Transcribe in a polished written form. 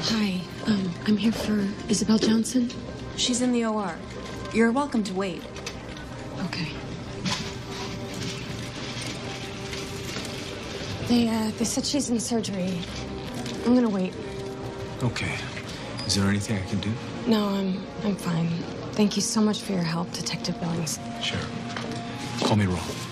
Hi, I'm here for Isabel Johnson. She's in the OR. You're welcome to wait. Okay. They said she's in surgery. I'm gonna wait. Okay. Is there anything I can do? No, I'm fine. Thank you so much for your help, Detective Billings. Sure. Call me Ron.